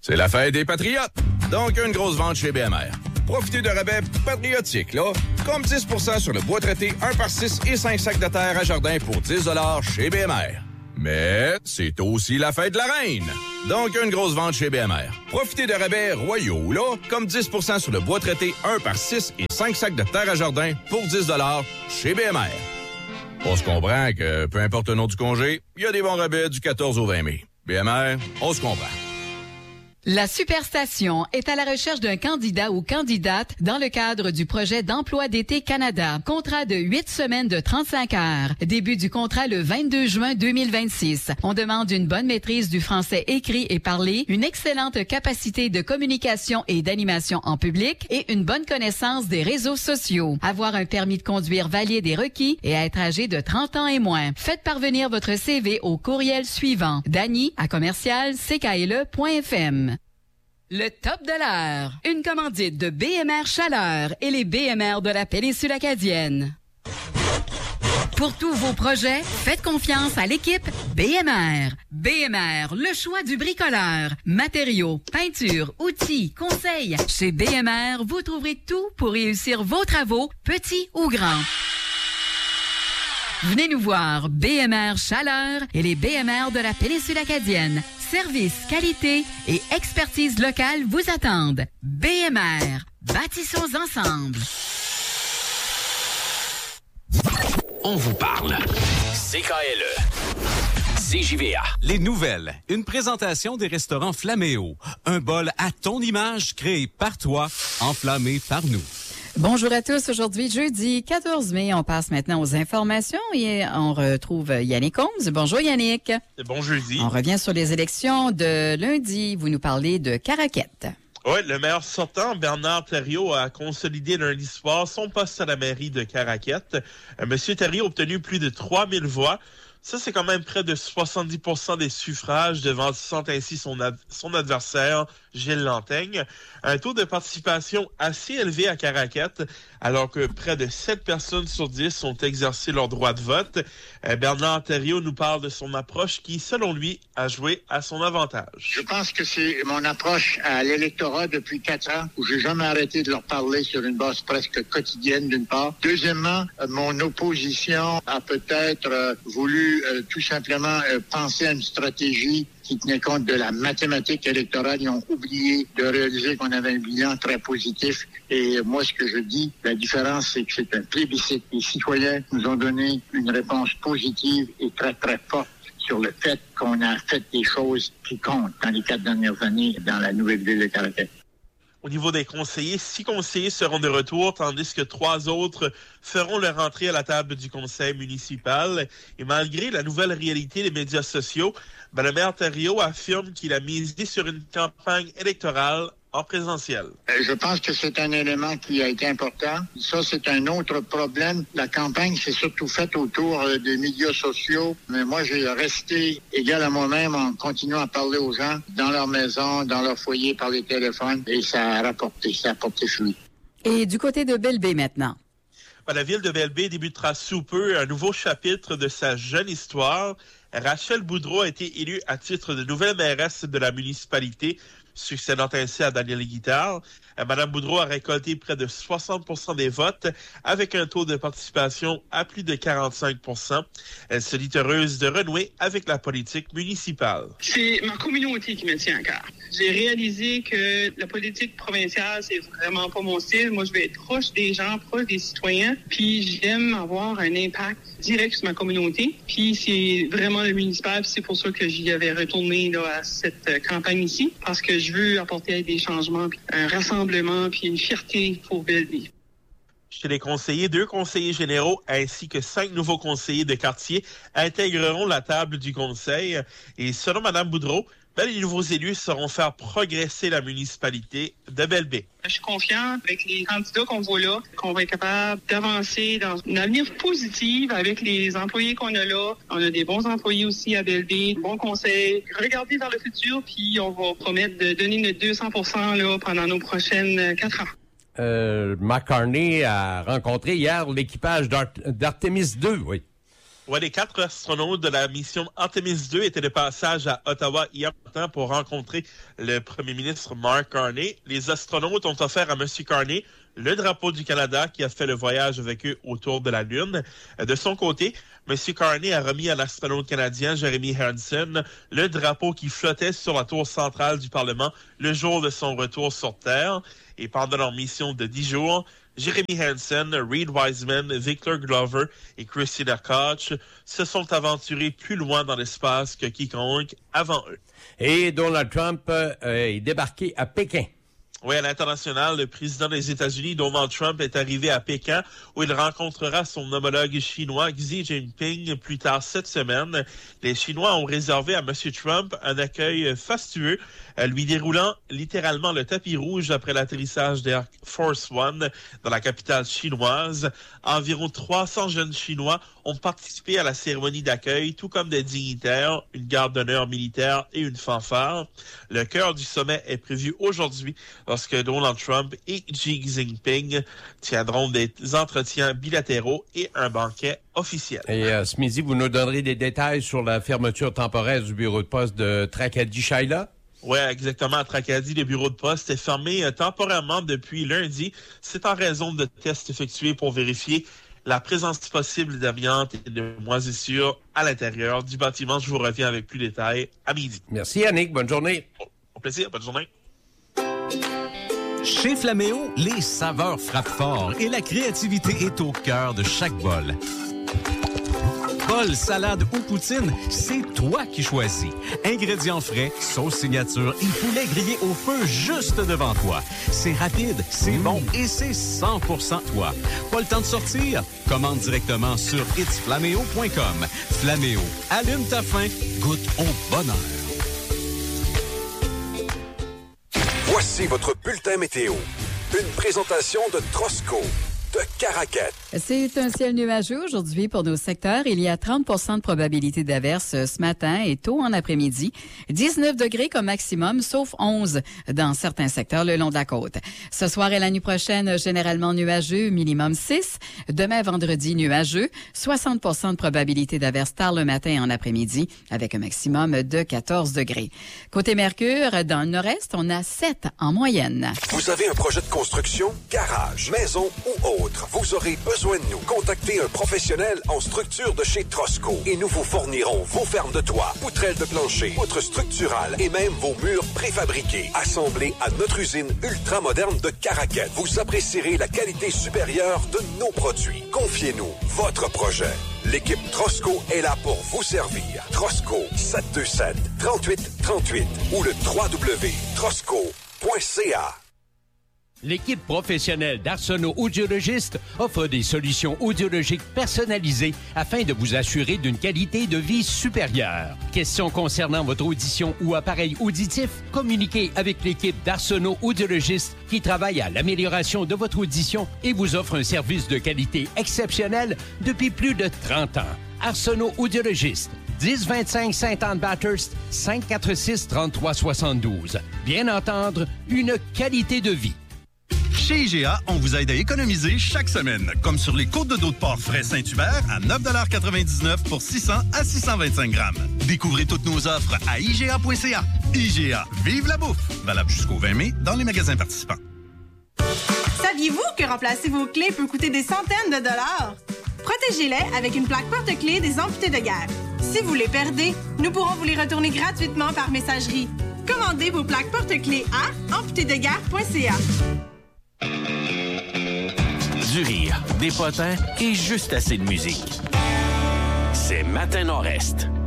C'est la fête des Patriotes, donc une grosse vente chez BMR. Profitez de rabais patriotiques, là, comme 10 % sur le bois traité 1 par 6 et 5 sacs de terre à jardin pour 10 $ chez BMR. Mais c'est aussi la fête de la reine, donc une grosse vente chez BMR. Profitez de rabais royaux, là, comme 10 % sur le bois traité 1 par 6 et 5 sacs de terre à jardin pour 10 $ chez BMR. On se comprend que, peu importe le nom du congé, il y a des bons rabais du 14 au 20 mai. BMR, on se comprend. La Superstation est à la recherche d'un candidat ou candidate dans le cadre du projet d'emploi d'été Canada. Contrat de 8 semaines de 35 heures. Début du contrat le 22 juin 2026. On demande une bonne maîtrise du français écrit et parlé, une excellente capacité de communication et d'animation en public et une bonne connaissance des réseaux sociaux. Avoir un permis de conduire valide et requis et être âgé de 30 ans et moins. Faites parvenir votre CV au courriel suivant: dany@ckle.fm. Le top de l'heure. Une commandite de BMR Chaleur et les BMR de la péninsule acadienne. Pour tous vos projets, faites confiance à l'équipe BMR. BMR, le choix du bricoleur. Matériaux, peinture, outils, conseils. Chez BMR, vous trouverez tout pour réussir vos travaux, petits ou grands. Venez nous voir, BMR Chaleur et les BMR de la péninsule acadienne. Service, qualité et expertise locale vous attendent. BMR, bâtissons ensemble. On vous parle. CKLE. CJVA. Les nouvelles. Une présentation des restaurants Flaméo. Un bol à ton image créé par toi, enflammé par nous. Bonjour à tous. Aujourd'hui, jeudi 14 mai, on passe maintenant aux informations et on retrouve Yannick Holmes. Bonjour Yannick. Bon jeudi. On revient sur les élections de lundi. Vous nous parlez de Caraquette. Oui, le maire sortant, Bernard Thériault, a consolidé lundi soir son poste à la mairie de Caraquette. Monsieur Thériault a obtenu plus de 3000 voix. Ça, c'est quand même près de 70% des suffrages, devançant ainsi son adversaire, Gilles Lantaigne. Un taux de participation assez élevé à Caraquette, alors que près de 7 personnes sur 10 ont exercé leur droit de vote. Bernard Thériault nous parle de son approche qui, selon lui, a joué à son avantage. Je pense que c'est mon approche à l'électorat depuis 4 ans, où j'ai jamais arrêté de leur parler sur une base presque quotidienne, d'une part. Deuxièmement, mon opposition a peut-être voulu tout simplement penser à une stratégie qui tenait compte de la mathématique électorale. Ils ont oublié de réaliser qu'on avait un bilan très positif. Et moi, ce que je dis, la différence, c'est que c'est un plébiscite. Les citoyens nous ont donné une réponse positive et très, très forte sur le fait qu'on a fait des choses qui comptent dans les 4 dernières années dans la nouvelle ville de Caraquette. Au niveau des conseillers, 6 conseillers seront de retour, tandis que 3 autres feront leur entrée à la table du conseil municipal. Et malgré la nouvelle réalité des médias sociaux, le maire Thériault affirme qu'il a misé sur une campagne électorale en présentiel. Je pense que c'est un élément qui a été important. Ça, c'est un autre problème. La campagne s'est surtout faite autour des médias sociaux. Mais moi, j'ai resté égal à moi-même en continuant à parler aux gens dans leur maison, dans leur foyer, par les téléphones. Et ça a porté fruit. Et du côté de Belle-Baie maintenant. La ville de Belle-Baie débutera sous peu un nouveau chapitre de sa jeune histoire. Rachel Boudreau a été élue à titre de nouvelle mairesse de la municipalité, succédant ainsi à Daniel Guittard. Madame Boudreau a récolté près de 60% des votes avec un taux de participation à plus de 45%. Elle se dit heureuse de renouer avec la politique municipale. C'est ma communauté qui me tient à cœur. J'ai réalisé que la politique provinciale, c'est vraiment pas mon style. Moi, je vais être proche des gens, proche des citoyens. Puis j'aime avoir un impact direct sur ma communauté. Puis c'est vraiment le municipal. C'est pour ça que j'y avais retourné là, à cette campagne ici. Parce que je veux apporter des changements, un rassemblement, puis une fierté pour Belle-Baie. Chez les conseillers, 2 conseillers généraux ainsi que 5 nouveaux conseillers de quartier intégreront la table du conseil. Et selon Mme Boudreau, les nouveaux élus sauront faire progresser la municipalité de Belle-Baie. Je suis confiant avec les candidats qu'on voit là, qu'on va être capable d'avancer dans un avenir positif avec les employés qu'on a là. On a des bons employés aussi à Belle-Baie, bons conseils. Regardez vers le futur, puis on va promettre de donner notre 200% là, pendant nos prochaines 4 ans. McCartney a rencontré hier l'équipage d'Artemis 2, oui. Ouais, les 4 astronautes de la mission Artemis 2 étaient de passage à Ottawa hier matin pour rencontrer le premier ministre Mark Carney. Les astronautes ont offert à M. Carney le drapeau du Canada qui a fait le voyage avec eux autour de la Lune. De son côté, M. Carney a remis à l'astronaute canadien Jeremy Hansen le drapeau qui flottait sur la tour centrale du Parlement le jour de son retour sur Terre. Et pendant leur mission de 10 jours, Jeremy Hansen, Reed Wiseman, Victor Glover et Christina Koch se sont aventurés plus loin dans l'espace que quiconque avant eux. Et Donald Trump est débarqué à Pékin. Oui, à l'international, le président des États-Unis, Donald Trump, est arrivé à Pékin où il rencontrera son homologue chinois Xi Jinping plus tard cette semaine. Les Chinois ont réservé à M. Trump un accueil fastueux, lui déroulant littéralement le tapis rouge après l'atterrissage d'Air Force One dans la capitale chinoise. Environ 300 jeunes Chinois ont participé à la cérémonie d'accueil, tout comme des dignitaires, une garde d'honneur militaire et une fanfare. Le cœur du sommet est prévu aujourd'hui lorsque Donald Trump et Xi Jinping tiendront des entretiens bilatéraux et un banquet officiel. Et ce midi, vous nous donnerez des détails sur la fermeture temporaire du bureau de poste de Tracadie-Shaila? Oui, exactement. À Tracadie, le bureau de poste est fermé temporairement depuis lundi. C'est en raison de tests effectués pour vérifier la présence possible d'amiante et de moisissures à l'intérieur du bâtiment. Je vous reviens avec plus de détails à midi. Merci Yannick, bonne journée. Au plaisir, bonne journée. Chez Flaméo, les saveurs frappent fort et la créativité est au cœur de chaque bol. Bol, salade ou poutine, c'est toi qui choisis. Ingrédients frais, sauce signature et poulet grillé au feu juste devant toi. C'est rapide, c'est bon et c'est 100% toi. Pas le temps de sortir? Commande directement sur itsflaméo.com. Flaméo, allume ta faim, goûte au bonheur. Voici votre bulletin météo. Une présentation de Trosco de Caraquette. C'est un ciel nuageux aujourd'hui pour nos secteurs. Il y a 30 % de probabilité d'averse ce matin et tôt en après-midi. 19 degrés comme maximum, sauf 11 dans certains secteurs le long de la côte. Ce soir et la nuit prochaine, généralement nuageux, minimum 6. Demain, vendredi, nuageux. 60 % de probabilité d'averse tard le matin et en après-midi, avec un maximum de 14 degrés. Côté Mercure, dans le nord-est, on a 7 en moyenne. Vous avez un projet de construction, garage, maison ou autre. Vous aurez besoin de nous. Contactez un professionnel en structure de chez Trosco et nous vous fournirons vos fermes de toit, poutrelles de plancher, poutres structurales et même vos murs préfabriqués. Assemblés à notre usine ultramoderne de Caraquette. Vous apprécierez la qualité supérieure de nos produits. Confiez-nous votre projet. L'équipe Trosco est là pour vous servir. Trosco 727-3838 ou le www.trosco.ca. L'équipe professionnelle d'Arsenault Audiologistes offre des solutions audiologiques personnalisées afin de vous assurer d'une qualité de vie supérieure. Questions concernant votre audition ou appareil auditif? Communiquez avec l'équipe d'Arsenault Audiologistes qui travaille à l'amélioration de votre audition et vous offre un service de qualité exceptionnel depuis plus de 30 ans. Arsenault Audiologistes, 1025 Sainte-Anne-Bathurst, 546-3372. Bien entendre, une qualité de vie. Chez IGA, on vous aide à économiser chaque semaine, comme sur les côtes de dos de porc frais Saint-Hubert à 9,99 pour 600 à 625 grammes. Découvrez toutes nos offres à IGA.ca. IGA, vive la bouffe! Valable jusqu'au 20 mai dans les magasins participants. Saviez-vous que remplacer vos clés peut coûter des centaines de dollars? Protégez-les avec une plaque porte-clés des amputés de guerre. Si vous les perdez, nous pourrons vous les retourner gratuitement par messagerie. Commandez vos plaques porte-clés à amputédeguerre.ca. Du rire, des potins et juste assez de musique. C'est Matin Nord-Est.